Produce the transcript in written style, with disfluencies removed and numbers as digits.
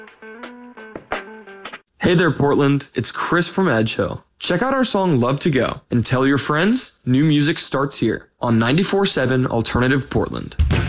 Hey there, Portland. It's Chris from Edge Hill. Check out our song Love to Go and tell your friends new music starts here on 94.7 Alternative Portland.